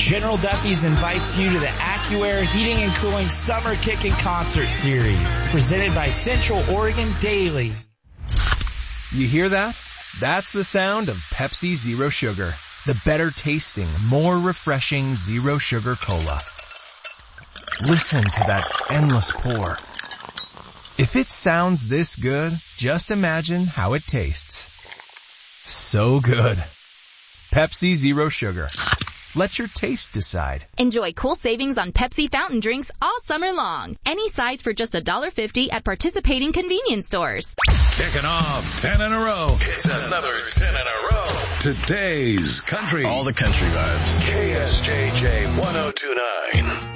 General Duffy's invites you to the AccuAir Heating and Cooling Summer Kickin' Concert Series, presented by Central Oregon Daily. You hear that? That's the sound of Pepsi Zero Sugar, the better tasting, more refreshing zero sugar cola. Listen to that endless pour. If it sounds this good, just imagine how it tastes. So good. Pepsi Zero Sugar. Let your taste decide. Enjoy cool savings on Pepsi fountain drinks all summer long. Any size for just $1.50 at participating convenience stores. Kicking off 10 in a row. It's another 10 in a row. Today's country. All the country vibes. KSJJ 1029.